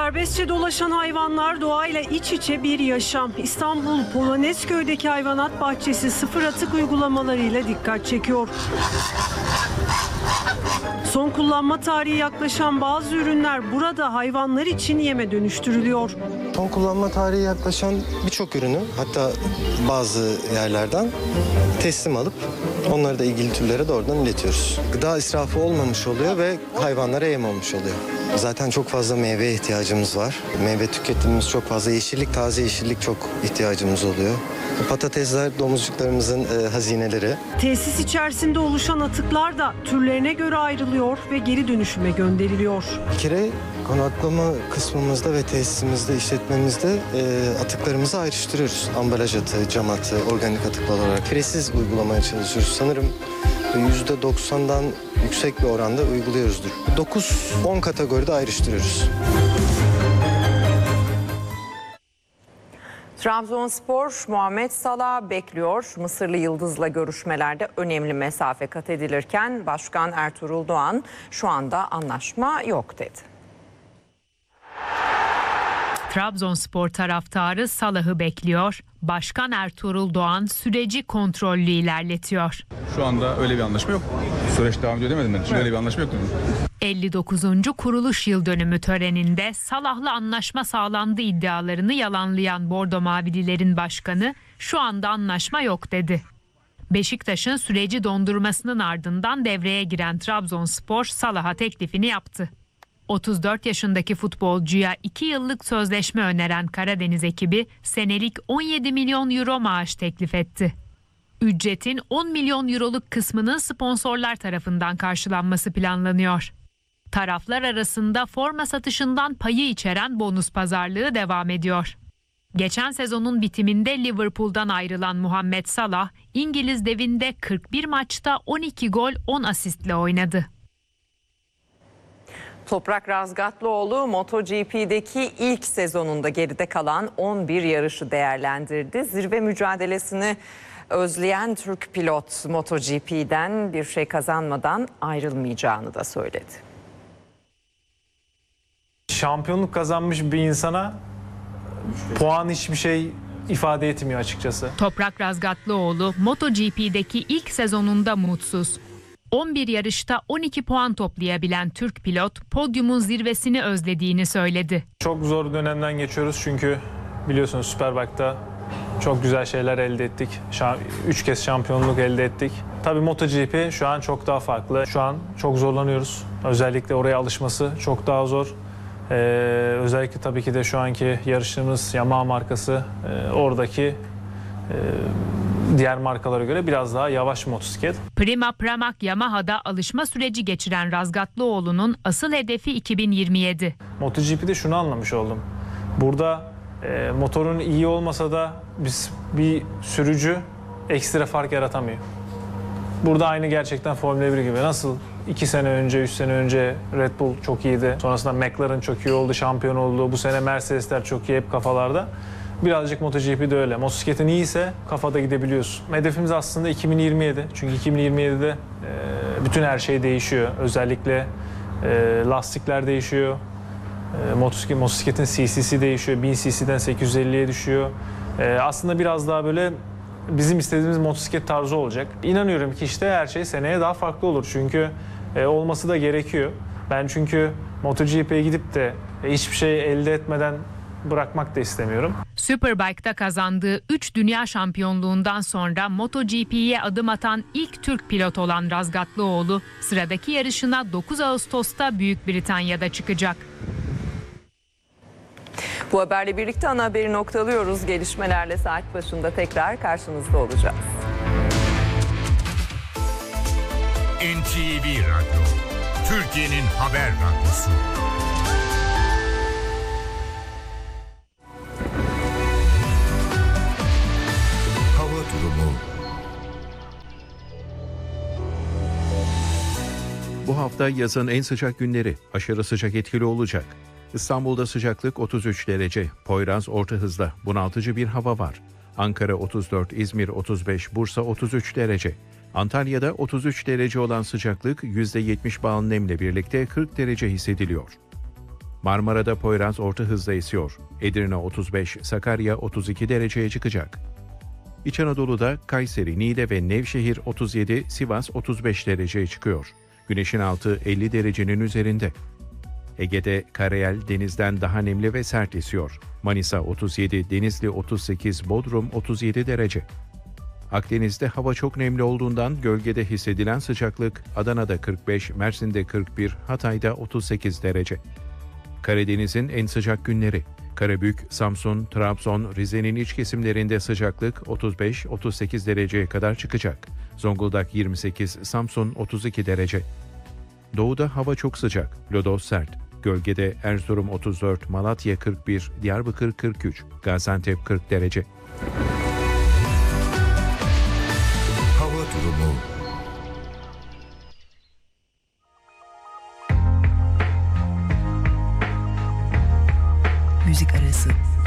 Serbestçe dolaşan hayvanlar doğayla iç içe bir yaşam. İstanbul Polonezköy'deki hayvanat bahçesi sıfır atık uygulamalarıyla dikkat çekiyor. Son kullanma tarihi yaklaşan bazı ürünler burada hayvanlar için yeme dönüştürülüyor. Son kullanma tarihi yaklaşan birçok ürünü, hatta bazı yerlerden teslim alıp onları da ilgili türlere doğrudan iletiyoruz. Gıda israfı olmamış oluyor ve hayvanlara yem olmuş oluyor. Zaten çok fazla meyveye ihtiyacımız var. Meyve tüketimimiz çok fazla. Yeşillik, taze yeşillik çok ihtiyacımız oluyor. Patatesler domuzcuklarımızın hazineleri. Tesis içerisinde oluşan atıklar da türlerine göre ayrılıyor ve geri dönüşüme gönderiliyor. Bir kere konaklama kısmımızda ve tesisimizde, işletmemizde atıklarımızı ayrıştırıyoruz. Ambalaj atığı, cam atığı, organik atıklar olarak. Firesiz uygulamaya çalışıyoruz. Sanırım %90'dan yüksek bir oranda uyguluyoruzdur. 9-10 kategoride ayrıştırıyoruz. Trabzonspor Muhammed Salah bekliyor. Mısırlı Yıldız'la görüşmelerde önemli mesafe kat edilirken Başkan Ertuğrul Doğan şu anda anlaşma yok dedi. Trabzonspor taraftarı Salah'ı bekliyor. Başkan Ertuğrul Doğan süreci kontrollü ilerletiyor. Şu anda öyle bir anlaşma yok. Süreç devam ediyor demedim ben. Şimdi öyle bir anlaşma yok dedim. 59. kuruluş yıl dönümü töreninde Salah'la anlaşma sağlandı iddialarını yalanlayan Bordo Mavililerin başkanı şu anda anlaşma yok dedi. Beşiktaş'ın süreci dondurmasının ardından devreye giren Trabzonspor Salah'a teklifini yaptı. 34 yaşındaki futbolcuya 2 yıllık sözleşme öneren Karadeniz ekibi senelik 17 milyon euro maaş teklif etti. Ücretin 10 milyon euroluk kısmının sponsorlar tarafından karşılanması planlanıyor. Taraflar arasında forma satışından payı içeren bonus pazarlığı devam ediyor. Geçen sezonun bitiminde Liverpool'dan ayrılan Muhammed Salah, İngiliz devinde 41 maçta 12 gol 10 asistle oynadı. Toprak Razgatlıoğlu MotoGP'deki ilk sezonunda geride kalan 11 yarışı değerlendirdi. Zirve mücadelesini özleyen Türk pilot MotoGP'den bir şey kazanmadan ayrılmayacağını da söyledi. Şampiyonluk kazanmış bir insana puan hiçbir şey ifade etmiyor açıkçası. Toprak Razgatlıoğlu MotoGP'deki ilk sezonunda mutsuz. 11 yarışta 12 puan toplayabilen Türk pilot podyumun zirvesini özlediğini söyledi. Çok zor dönemden geçiyoruz çünkü biliyorsunuz Superbike'da çok güzel şeyler elde ettik. 3 kez şampiyonluk elde ettik. Tabii MotoGP şu an çok daha farklı. Şu an çok zorlanıyoruz. Özellikle oraya alışması çok daha zor. Özellikle tabii ki de şu anki yarışımız Yamaha markası oradaki diğer markalara göre biraz daha yavaş motosiklet. Prima Pramac Yamaha'da alışma süreci geçiren Razgatlıoğlu'nun asıl hedefi 2027. MotoGP'de şunu anlamış oldum. Burada motorun iyi olmasa da bir sürücü ekstra fark yaratamıyor. Burada aynı gerçekten Formula 1 gibi. Nasıl 2 sene önce, 3 sene önce Red Bull çok iyiydi. Sonrasında McLaren çok iyi oldu, şampiyon oldu. Bu sene Mercedesler çok iyi, hep kafalarda. Birazcık MotoGP'de öyle. Motosikletin iyiyse kafada gidebiliyorsun. Hedefimiz aslında 2027. Çünkü 2027'de bütün her şey değişiyor. Özellikle lastikler değişiyor. Motosikletin CC'si değişiyor. 1000 cc'den 850'ye düşüyor. Aslında biraz daha böyle bizim istediğimiz motosiklet tarzı olacak. İnanıyorum ki işte her şey seneye daha farklı olur. Çünkü olması da gerekiyor. Ben çünkü MotoGP'ye gidip de hiçbir şey elde etmeden bırakmak da istemiyorum. Superbike'da kazandığı 3 dünya şampiyonluğundan sonra MotoGP'ye adım atan ilk Türk pilot olan Razgatlıoğlu sıradaki yarışına 9 Ağustos'ta Büyük Britanya'da çıkacak. Bu haberle birlikte ana haberi noktalıyoruz. Gelişmelerle saat başında tekrar karşınızda olacağız. NTV Radyo, Türkiye'nin haber radyosu. Hava durumu. Bu hafta yazın en sıcak günleri, aşırı sıcak etkili olacak. İstanbul'da sıcaklık 33 derece, Poyraz orta hızda, bunaltıcı bir hava var. Ankara 34, İzmir 35, Bursa 33 derece. Antalya'da 33 derece olan sıcaklık %70 bağlı nemle birlikte 40 derece hissediliyor. Marmara'da Poyraz orta hızla esiyor. Edirne 35, Sakarya 32 dereceye çıkacak. İç Anadolu'da Kayseri, Niğde ve Nevşehir 37, Sivas 35 dereceye çıkıyor. Güneşin altı 50 derecenin üzerinde. Ege'de karayel denizden daha nemli ve sert esiyor. Manisa 37, Denizli 38, Bodrum 37 derece. Akdeniz'de hava çok nemli olduğundan gölgede hissedilen sıcaklık Adana'da 45, Mersin'de 41, Hatay'da 38 derece. Karadeniz'in en sıcak günleri. Karabük, Samsun, Trabzon, Rize'nin iç kesimlerinde sıcaklık 35-38 dereceye kadar çıkacak. Zonguldak 28, Samsun 32 derece. Doğuda hava çok sıcak, lodos sert. Gölgede Erzurum 34, Malatya 41, Diyarbakır 43, Gaziantep 40 derece. Hava durumu. Müzik arası.